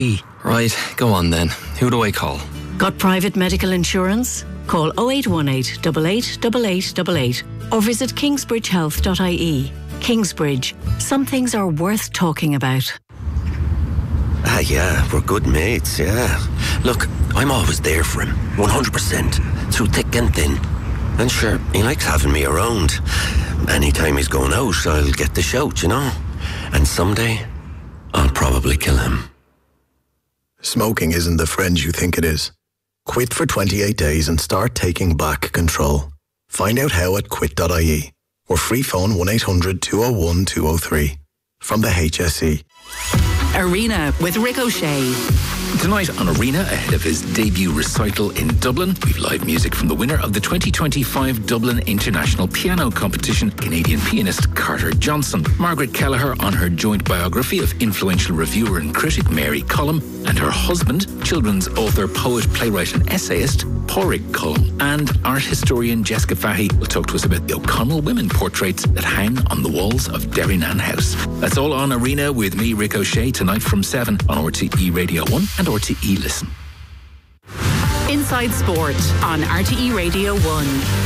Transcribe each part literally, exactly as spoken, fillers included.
Right, go on then. Who do I call? Got private medical insurance? Call oh eight one eight, eight eight eight eight eight eight or visit kingsbridge health dot I E. Kingsbridge. Some things are worth talking about. Ah, yeah, we're good mates, yeah. Look, I'm always there for him, one hundred percent, through thick and thin. And sure, he likes having me around. Anytime he's going out, I'll get the shout, you know. And someday, I'll probably kill him. Smoking isn't the friend you think it is. Quit for twenty-eight days and start taking back control. Find out how at quit dot I E or free phone one eight hundred two oh one two oh three. From the H S E. Arena with Rick O'Shea. Tonight on Arena, ahead of his debut recital in Dublin, we've live music from the winner of the twenty twenty-five Dublin International Piano Competition, Canadian pianist Carter Johnson. Margaret Kelleher on her joint biography of influential reviewer and critic Mary Cullum, and her husband, children's author, poet, playwright and essayist Pádraig Cullum. And art historian Jessica Fahey will talk to us about the O'Connell women portraits that hang on the walls of Derrynane House. That's all on Arena with me, Rick O'Shea, tonight from seven on R T E Radio one and R T E Listen. Inside Sport on R T E Radio one.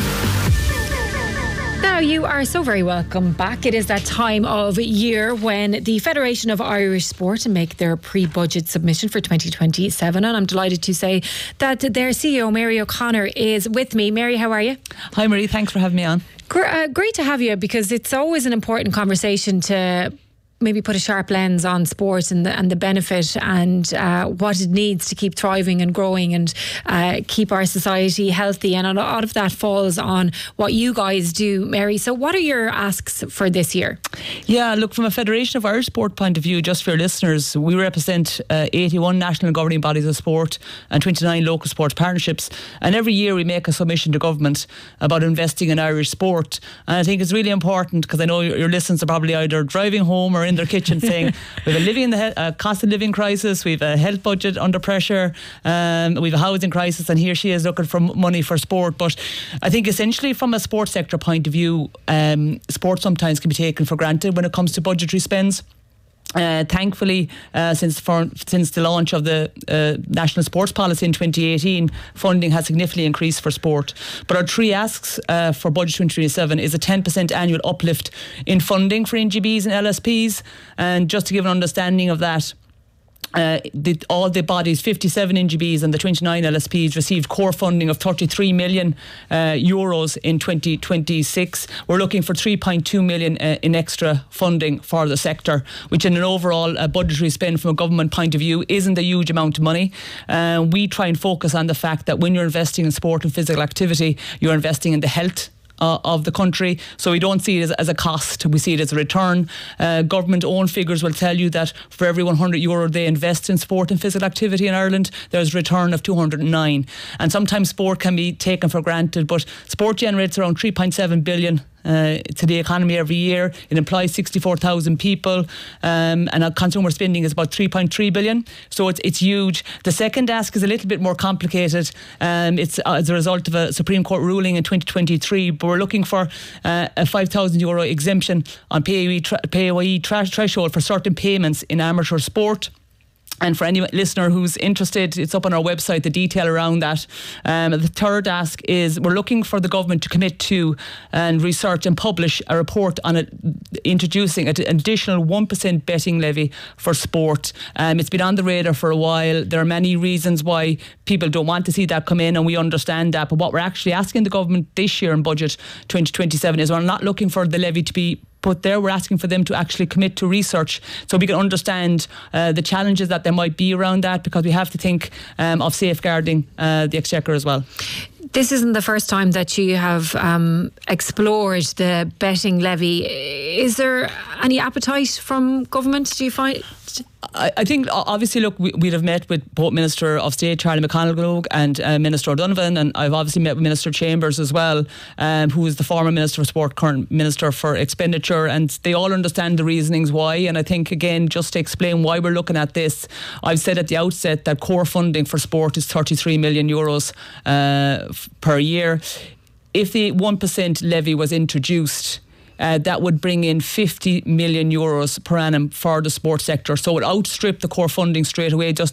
Now, you are so very welcome back. It is that time of year when the Federation of Irish Sport make their pre-budget submission for twenty twenty-seven, and I'm delighted to say that their C E O, Mary O'Connor, is with me. Mary, how are you? Hi, Marie. Thanks for having me on. Gr- uh, great to have you, because it's always an important conversation to maybe put a sharp lens on sport and the, and the benefit and uh, what it needs to keep thriving and growing and uh, keep our society healthy, and a lot of that falls on what you guys do, Mary. So what are your asks for this year? Yeah, look, from a Federation of Irish Sport point of view, just for your listeners, we represent uh, eighty-one national governing bodies of sport and twenty-nine local sports partnerships, and every year we make a submission to government about investing in Irish sport. And I think it's really important, because I know your, your listeners are probably either driving home or in their kitchen saying we have a living in the he- uh, cost of living crisis, we have a health budget under pressure, um, we have a housing crisis, and here she is looking for m- money for sport. But I think essentially from a sports sector point of view, um, sport sometimes can be taken for granted when it comes to budgetary spends. Uh, thankfully, uh, since for, since the launch of the uh, National Sports Policy in twenty eighteen, funding has significantly increased for sport. But our three asks uh, for budget twenty twenty-seven is a ten percent annual uplift in funding for N G Bs and L S Ps. And just to give an understanding of that, Uh, the, all the bodies, fifty-seven N G Bs and the twenty-nine L S Ps, received core funding of thirty-three million uh, euros in twenty twenty-six. We're looking for three point two million uh, in extra funding for the sector, which in an overall uh, budgetary spend from a government point of view isn't a huge amount of money. Uh, we try and focus on the fact that when you're investing in sport and physical activity, you're investing in the health Uh, of the country, so we don't see it as, as a cost, we see it as a return. Uh, government own figures will tell you that for every one hundred euro they invest in sport and physical activity in Ireland, there's a return of two hundred nine. And sometimes sport can be taken for granted, but sport generates around three point seven billion Uh, to the economy every year. It employs sixty-four thousand people, um, and our consumer spending is about three point three billion. So it's it's huge. The second ask is a little bit more complicated. Um, it's uh, as a result of a Supreme Court ruling in twenty twenty-three, but we're looking for uh, a five thousand euro exemption on P A Y E, tra- P A Y E tra- threshold for certain payments in amateur sport. And for any listener who's interested, it's up on our website, the detail around that. Um, the third ask is we're looking for the government to commit to and research and publish a report on it, introducing an additional one percent betting levy for sport. Um, it's been on the radar for a while. There are many reasons why people don't want to see that come in, and we understand that. But what we're actually asking the government this year in budget twenty twenty-seven is we're not looking for the levy to be put there. We're asking for them to actually commit to research so we can understand uh, the challenges that there might be around that, because we have to think um, of safeguarding uh, the exchequer as well. This isn't the first time that you have um, explored the betting levy. Is there any appetite from government, do you find? I, I think obviously, look, we, we'd have met with both Minister of State Charlie McConalogue and uh, Minister O'Donovan, and I've obviously met with Minister Chambers as well, um, who is the former Minister for Sport, current Minister for Expenditure, and they all understand the reasonings why. And I think, again, just to explain why we're looking at this, I've said at the outset that core funding for sport is thirty-three million euros uh, f- per year. If the one percent levy was introduced, uh, that would bring in fifty million euros per annum for the sports sector. So it would outstrip the core funding straight away, just